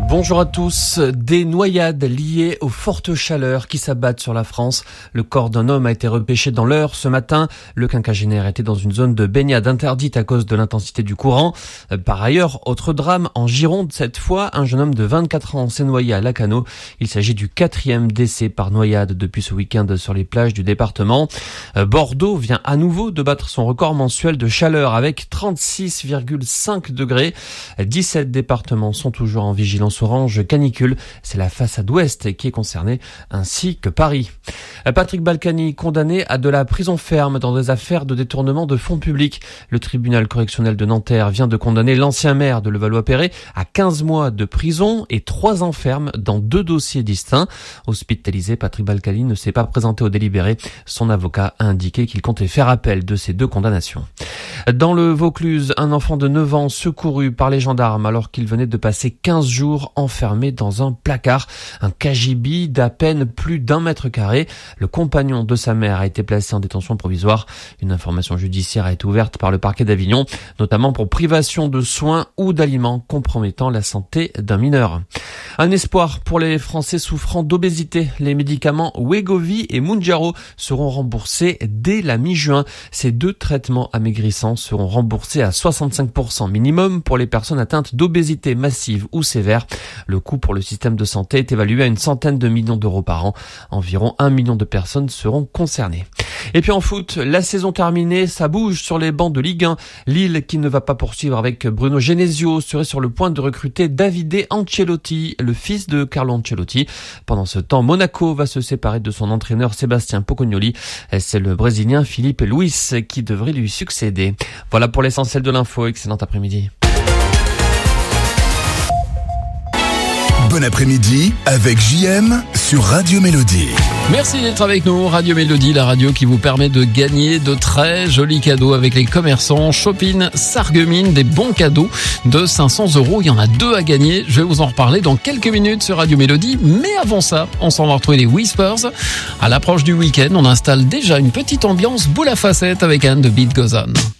Bonjour à tous. Des noyades liées aux fortes chaleurs qui s'abattent sur la France. Le corps d'un homme a été repêché dans l'Eure ce matin. Le quinquagénaire était dans une zone de baignade interdite à cause de l'intensité du courant. Par ailleurs, autre drame en Gironde cette fois. Un jeune homme de 24 ans s'est noyé à Lacanau. Il s'agit du 4e décès par noyade depuis ce week-end sur les plages du département. Bordeaux vient à nouveau de battre son record mensuel de chaleur avec 36,5 degrés. 17 départements sont toujours en vigilance orange canicule. C'est la façade ouest qui est concernée, ainsi que Paris. Patrick Balkany, condamné à de la prison ferme dans des affaires de détournement de fonds publics. Le tribunal correctionnel de Nanterre vient de condamner l'ancien maire de Levallois-Perret à 15 mois de prison et 3 ans ferme dans 2 dossiers distincts. Hospitalisé, Patrick Balkany ne s'est pas présenté au délibéré. Son avocat a indiqué qu'il comptait faire appel de ces 2 condamnations. Dans le Vaucluse, un enfant de 9 ans secouru par les gendarmes alors qu'il venait de passer 15 jours enfermé dans un placard, un cagibi d'à peine plus d'1 mètre carré. Le compagnon de sa mère a été placé en détention provisoire. Une information judiciaire a été ouverte par le parquet d'Avignon, notamment pour privation de soins ou d'aliments compromettant la santé d'un mineur. Un espoir pour les Français souffrant d'obésité. Les médicaments Wegovy et Mounjaro seront remboursés dès la mi-juin. Ces 2 traitements amaigrissants seront remboursés à 65% minimum pour les personnes atteintes d'obésité massive ou sévère. Le coût pour le système de santé est évalué à une centaine de millions d'euros par an. Environ 1 million de personnes seront concernées. Et puis en foot, la saison terminée, ça bouge sur les bancs de Ligue 1. Lille, qui ne va pas poursuivre avec Bruno Genesio, serait sur le point de recruter Davide Ancelotti, le fils de Carlo Ancelotti. Pendant ce temps, Monaco va se séparer de son entraîneur Sébastien Pocognoli. C'est le Brésilien Filipe Luis qui devrait lui succéder. Voilà pour l'essentiel de l'info. Excellent après-midi. Bon après-midi avec JM sur Radio Mélodie. Merci d'être avec nous. Radio Mélodie, la radio qui vous permet de gagner de très jolis cadeaux avec les commerçants Shopping Sarreguemines, des bons cadeaux de 500 €. Il y en a 2 à gagner. Je vais vous en reparler dans quelques minutes sur Radio Mélodie. Mais avant ça, on s'en va retrouver les Whispers. À l'approche du week-end, on installe déjà une petite ambiance boule à facettes avec Anne de Beat Goes On.